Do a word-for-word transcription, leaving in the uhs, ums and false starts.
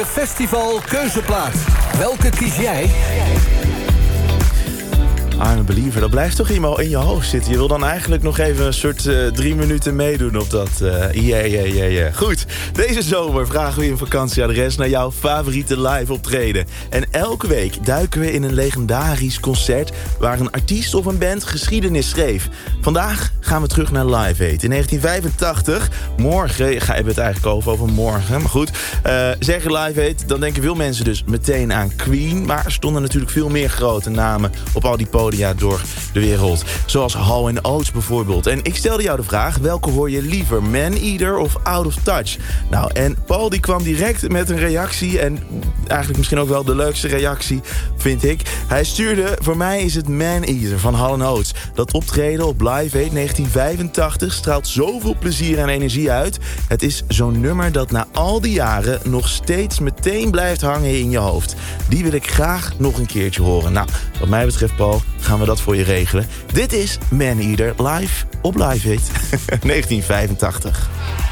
Festival Keuzeplaat. Welke kies jij? I'm a Believer, dat blijft toch eenmaal in je hoofd zitten. Je wil dan eigenlijk nog even een soort uh, drie minuten meedoen op dat. Ja, ja, ja, ja. Goed, deze zomer vragen we in vakantieadres naar jouw favoriete live optreden. En elke week duiken we in een legendarisch concert waar een artiest of een band geschiedenis schreef. Vandaag gaan we terug naar Live Aid. In negentien vijfentachtig, morgen, ga je het eigenlijk over, over morgen, maar goed. Uh, zeggen Live Aid, dan denken veel mensen dus meteen aan Queen. Maar er stonden natuurlijk veel meer grote namen op al die podia door de wereld. Zoals Hall and Oates bijvoorbeeld. En ik stelde jou de vraag, welke hoor je liever? Man Eater of Out of Touch? Nou, en Paul die kwam direct met een reactie. En eigenlijk misschien ook wel de leukste reactie, vind ik. Hij stuurde, voor mij is het Man Eater van Hall and Oates. Dat optreden op Live Aid negentien vijfentachtig straalt zoveel plezier en energie uit. Het is zo'n nummer dat na al die jaren nog steeds meteen blijft hangen in je hoofd. Die wil ik graag nog een keertje horen. Nou, wat mij betreft, Paul, gaan we dat voor je regelen. Dit is Man Eater live op Live Aid negentien vijfentachtig.